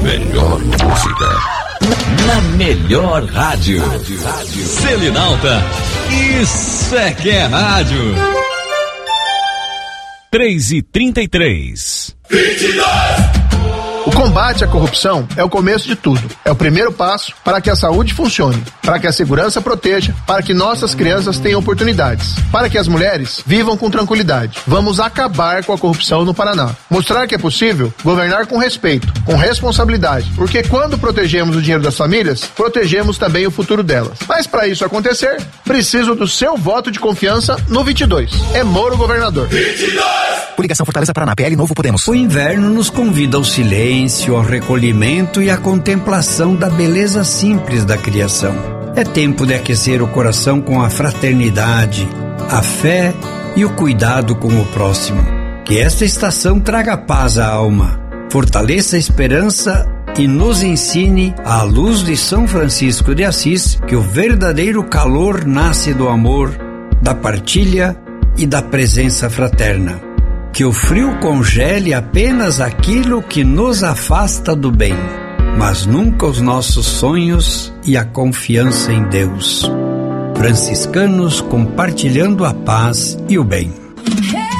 melhor música. Na melhor rádio. Selinalta. Isso é que é rádio. 3h33. 22! O combate à corrupção é o começo de tudo. É o primeiro passo para que a saúde funcione, para que a segurança proteja, para que nossas crianças tenham oportunidades, para que as mulheres vivam com tranquilidade. Vamos acabar com a corrupção no Paraná. Mostrar que é possível governar com respeito, com responsabilidade, porque quando protegemos o dinheiro das famílias, protegemos também o futuro delas. Mas para isso acontecer, preciso do seu voto de confiança no 22. É Moro governador. 22! Coligação Fortaleza Paraná, PL Novo Podemos. O inverno nos convida ao silêncio, ao recolhimento e à contemplação da beleza simples da criação. É tempo de aquecer o coração com a fraternidade, a fé e o cuidado com o próximo. Que esta estação traga paz à alma, fortaleça a esperança e nos ensine, à luz de São Francisco de Assis, que o verdadeiro calor nasce do amor, da partilha e da presença fraterna. Que o frio congele apenas aquilo que nos afasta do bem, mas nunca os nossos sonhos e a confiança em Deus. Franciscanos compartilhando a paz e o bem.